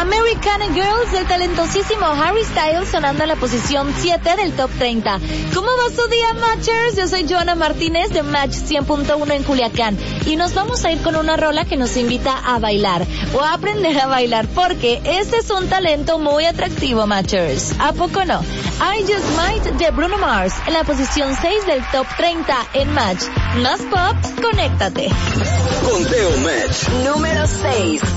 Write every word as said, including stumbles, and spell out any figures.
American Girls del talentosísimo Harry Styles sonando en la posición siete del Top treinta. ¿Cómo va su día, Matchers? Yo soy Joana Martínez de Match cien punto uno en Culiacán y nos vamos a ir con una rola que nos invita a bailar o a aprender a bailar porque este es un talento muy atractivo, Matchers. ¿A poco no? I Just Might de Bruno Mars en la posición seis del Top treinta en Match. Más pop, conéctate. Conteo Match. Número seis.